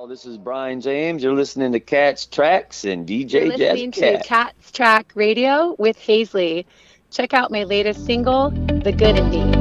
This is Brian James. You're listening to Cat's Tracks and You're DJ Jazzy listening to Cat. Cat's Track Radio with Hazley. Check out my latest single, The Good Indie.